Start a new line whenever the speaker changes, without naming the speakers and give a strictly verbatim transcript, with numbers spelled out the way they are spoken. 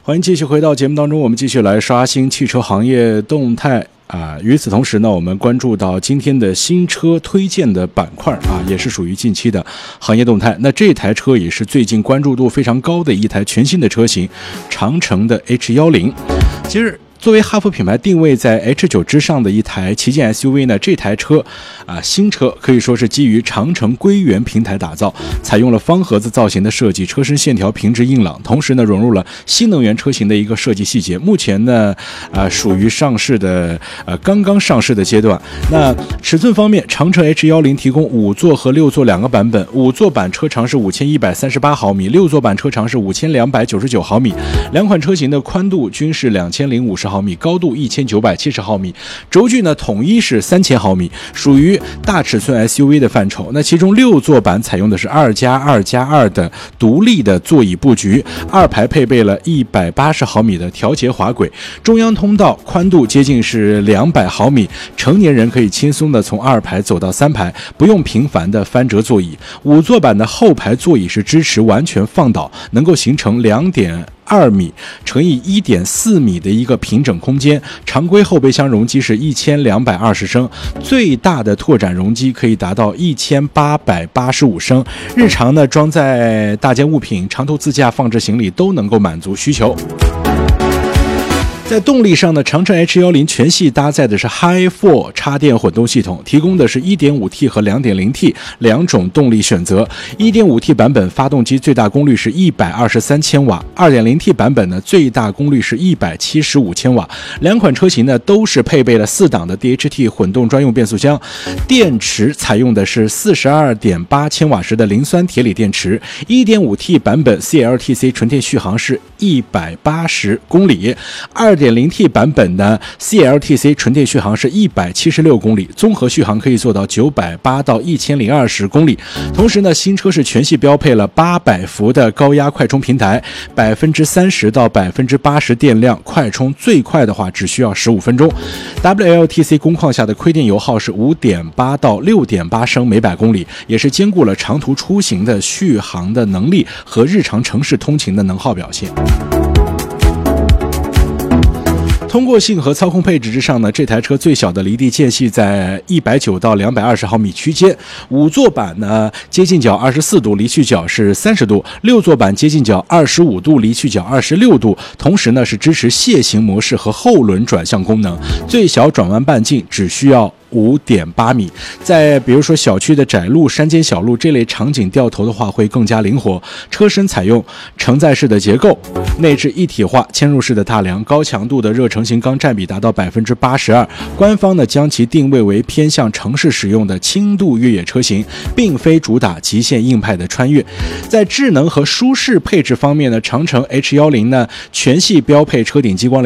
欢迎继续回到节目当中，我们继续来刷新汽车行业动态啊。与此同时呢，我们关注到今天的新车推荐的板块啊，也是属于近期的行业动态。那这台车也是最近关注度非常高的一台全新的车型，长城的 H 一零。其实作为哈弗品牌定位在 H 九 之上的一台旗舰 S U V 呢，这台车啊新车可以说是基于长城硅源平台打造，采用了方盒子造型的设计，车身线条平直硬朗，同时呢融入了新能源车型的一个设计细节。目前呢啊属于上市的呃刚刚上市的阶段。那尺寸方面，长城 H 一零 提供五座和六座两个版本，五座版车长是五千一百三十八毫米，六座版车长是五千两百九十九毫米。两款车型的宽度均是两千零五十毫米，高度一千九百七十毫米，轴距呢统一是三千毫米，属于大尺寸 S U V 的范畴。那其中六座版采用的是二加二加二的独立的座椅布局，二排配备了一百八十毫米的调节滑轨，中央通道宽度接近是两百毫米，成年人可以轻松的从二排走到三排，不用频繁的翻折座椅。五座版的后排座椅是支持完全放倒，能够形成两点二米乘以一点四米的一个平整空间，常规后备箱容积是一千两百二十升，最大的拓展容积可以达到一千八百八十五升，日常呢装载大件物品、长途自驾、放置行李都能够满足需求。在动力上呢，长城 H 一零 全系搭载的是 Hi 四 插电混动系统，提供的是 一点五 T 和 两点零 T 两种动力选择。一点五 T 版本发动机最大功率是一百二十三千瓦， 二点零 T 版本呢最大功率是一百七十五千瓦。两款车型呢都是配备了四档的 D H T 混动专用变速箱，电池采用的是 四十二点八千瓦时的磷酸铁锂电池。 一点五 T 版本 C L T C 纯电续航是一百八十公里， 二点零 T 版本呢 C L T C 纯电续航是一百七十六公里，综合续航可以做到九百八到一千零二十公里。同时呢，新车是全系标配了八百伏的高压快充平台， 百分之三十到百分之八十 电量，快充最快的话只需要十五分钟。 W L T C 工况下的亏电油耗是 五点八到六点八升每百公里，也是兼顾了长途出行的续航的能力和日常城市通勤的能耗表现。通过性和操控配置之上呢，这台车最小的离地间隙在一百九到两百二十毫米区间。五座版呢接近角二十四度，离去角是三十度；六座版接近角二十五度，离去角二十六度。同时呢是支持楔形模式和后轮转向功能，最小转弯半径只需要五点八米。在比如说小区的窄路、山间小路这类场景掉头的话会更加灵活。车身采用承载式的结构，内置一体化嵌入式的大梁，高强度的热成型钢占比达到 百分之八十二。 官方呢将其定位为偏向城市使用的轻度越野车型，并非主打极限硬派的穿越。在智能和舒适配置方面呢，长城 H 一零 呢全系标配车顶激光